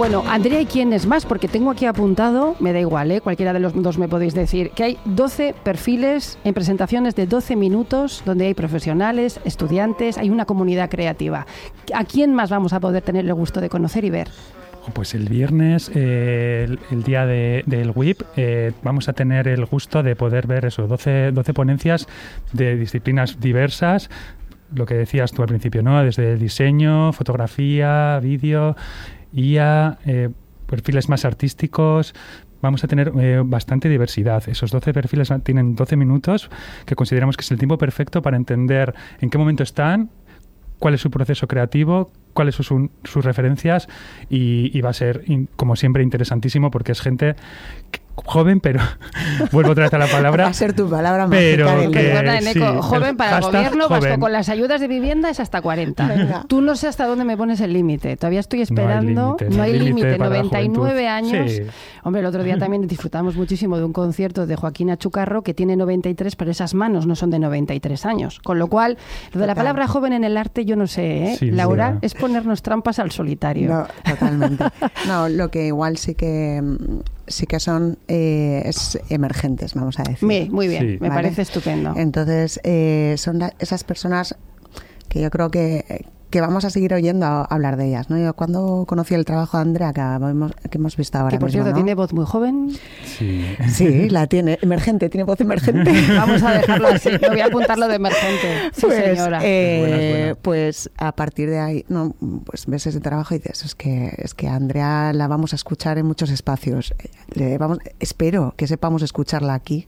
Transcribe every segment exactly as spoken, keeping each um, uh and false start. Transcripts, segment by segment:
Bueno, Andrea, ¿y quién es más? Porque tengo aquí apuntado, me da igual, ¿eh? Cualquiera de los dos me podéis decir, que hay doce perfiles en presentaciones de doce minutos donde hay profesionales, estudiantes, hay una comunidad creativa. ¿A quién más vamos a poder tener el gusto de conocer y ver? Pues el viernes, eh, el, el día de, del W I P, eh, vamos a tener el gusto de poder ver eso, doce, doce ponencias de disciplinas diversas, lo que decías tú al principio, ¿no? Desde diseño, fotografía, vídeo, I A, eh, perfiles más artísticos. Vamos a tener eh, bastante diversidad. Esos doce perfiles tienen doce minutos, que consideramos que es el tiempo perfecto para entender en qué momento están, cuál es su proceso creativo, cuáles son su, sus referencias, y, y va a ser, in, como siempre, interesantísimo porque es gente joven, pero vuelvo otra vez a la palabra. Va a ser tu palabra más pero que, Perdona, Eneco, sí, joven para el gobierno, joven. vasco con las ayudas de vivienda es hasta cuarenta. Venga. Tú no sé hasta dónde me pones el límite. Todavía estoy esperando. No hay límite. No noventa y nueve años. Sí. Hombre, el otro día también disfrutamos muchísimo de un concierto de Joaquín Achucarro que tiene noventa y tres, pero esas manos no son de noventa y tres años. Con lo cual, lo de la palabra joven en el arte, yo no sé, ¿eh? Sí, Laura, sí. Es ponernos trampas al solitario. No, totalmente. No, lo que igual sí que sí que son eh, es emergentes, vamos a decir. Muy, muy bien, sí. Me ¿vale? Parece estupendo. Entonces, eh, son la, esas personas que yo creo que, que vamos a seguir oyendo a, a hablar de ellas, ¿no? Yo cuando conocí el trabajo de Andrea, que hemos, que hemos visto ahora que por mismo, cierto, ¿no? Tiene voz muy joven. Sí. Sí, la tiene, emergente, tiene voz emergente. Vamos a dejarlo así, me voy a apuntarlo de emergente. Sí, pues, señora. Eh, buena, buena. Pues a partir de ahí, no, pues ves ese trabajo y dices, es que, es que a Andrea la vamos a escuchar en muchos espacios. Le vamos, espero que sepamos escucharla aquí,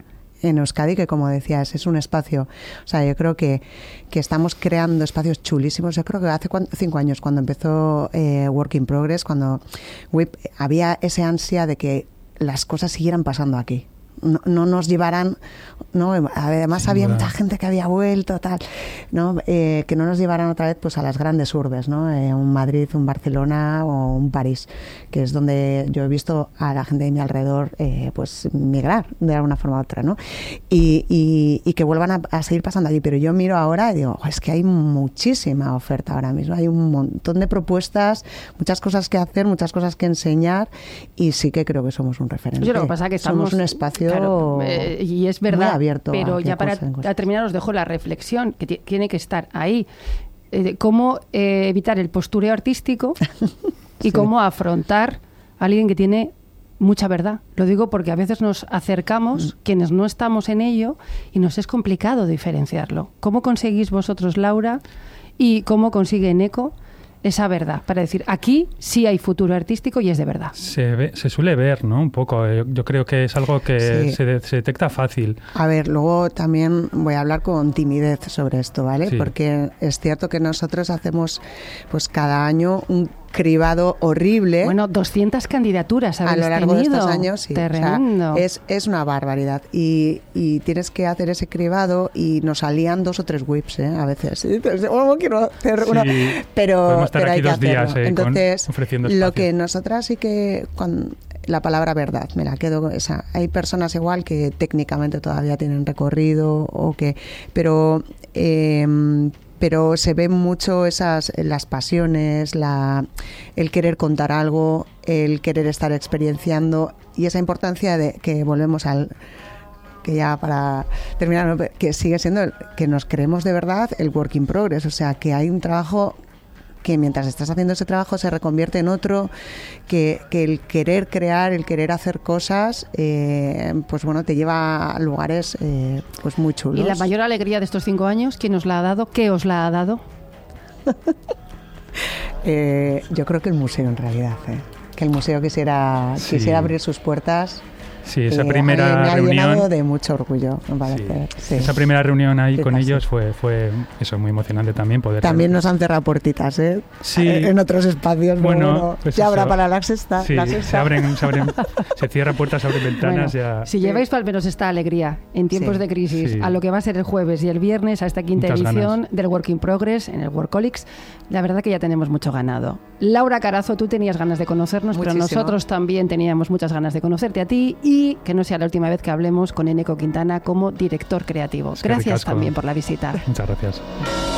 en Euskadi, que como decías, es un espacio, o sea, yo creo que, que estamos creando espacios chulísimos. Yo creo que hace cuando, cinco años, cuando empezó eh, Work in Progress, cuando W I P, había ese ansia de que las cosas siguieran pasando aquí. No, no nos llevaran, no, además sí, había verdad. Mucha gente que había vuelto, tal, no, eh, que no nos llevaran otra vez pues a las grandes urbes, no, eh, un Madrid, un Barcelona o un París, que es donde yo he visto a la gente de mi alrededor eh, pues migrar de alguna forma u otra, no, y, y, y que vuelvan a, a seguir pasando allí. Pero yo miro ahora y digo, oh, es que hay muchísima oferta ahora mismo, hay un montón de propuestas, muchas cosas que hacer, muchas cosas que enseñar, y sí que creo que somos un referente. Yo lo que pasa es que estamos, somos un espacio claro, eh, y es verdad, abierto, pero ya para a terminar os dejo la reflexión que t- tiene que estar ahí, eh, cómo eh, evitar el postureo artístico y sí. Cómo afrontar a alguien que tiene mucha verdad. Lo digo porque a veces nos acercamos, mm. quienes no estamos en ello, y nos es complicado diferenciarlo. ¿Cómo conseguís vosotros, Laura, y cómo consigue Eneco esa verdad, para decir, aquí sí hay futuro artístico y es de verdad? Se ve, se suele ver, ¿no? Un poco. Yo, yo creo que es algo que sí. se, de, se detecta fácil. A ver, luego también voy a hablar con timidez sobre esto, ¿vale? Sí. Porque es cierto que nosotros hacemos pues cada año un cribado horrible. Bueno, doscientas candidaturas habéis a lo largo tenido. de estos años, sí. Tremendo. O sea, es, es una barbaridad. Y, y tienes que hacer ese cribado y nos salían dos o tres whips, ¿eh? A veces. Entonces, oh, quiero hacer sí. una. Pero, pero hay que hacerlo. Días, eh, Entonces, con, ofreciendo lo que nosotras sí que... Cuando, la palabra verdad, me la quedo con esa. Hay personas igual que técnicamente todavía tienen recorrido, o que, pero... Eh, pero se ven mucho esas las pasiones, la, el querer contar algo, el querer estar experienciando, y esa importancia de que volvemos al que ya para terminar, que sigue siendo el, que nos creemos de verdad el work in progress, o sea, que hay un trabajo que mientras estás haciendo ese trabajo se reconvierte en otro, que, que el querer crear, el querer hacer cosas, eh, pues bueno, te lleva a lugares eh, pues muy chulos. ¿Y la mayor alegría de estos cinco años, quién os la ha dado? ¿Qué os la ha dado? eh, yo creo que el museo, en realidad, ¿eh? Que el museo quisiera, sí. quisiera abrir sus puertas. Sí, esa eh, primera me ha reunión... llenado de mucho orgullo, me parece. Sí. Sí. Esa primera reunión ahí sí, con sí. ellos fue, fue eso, muy emocionante también. Poder También nos han cerrado puertitas, ¿eh? Sí. En otros espacios. Bueno, bueno pues ya eso. habrá para la sexta. Sí, la sexta. Se, abren, se, abren, se cierran puertas, se abren ventanas. Bueno, ya. Si lleváis al menos esta alegría en tiempos sí. de crisis Sí. a lo que va a ser el jueves y el viernes, a esta quinta Muchas edición ganas. del Work in Progress en el Workaholics, la verdad que ya tenemos mucho ganado. Laura Carazo, tú tenías ganas de conocernos, Muchísimo. pero nosotros también teníamos muchas ganas de conocerte a ti, y que no sea la última vez que hablemos con Eneco Quintana como director creativo. Es que Gracias ricasco. también por la visita. Muchas gracias.